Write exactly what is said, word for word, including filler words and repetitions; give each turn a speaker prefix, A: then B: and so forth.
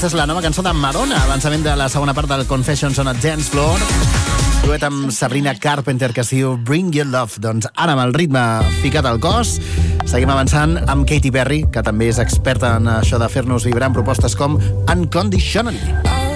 A: Aquesta és la nova cançó de Madonna, avançament de la segona part del Confessions on a Dance Floor, duet amb Sabrina Carpenter, que es diu Bring Your Love. Doncs ara, amb el ritme ficat al cos, seguim avançant amb Katy Perry, que també és experta en això de fer-nos vibrar en propostes com Unconditionally.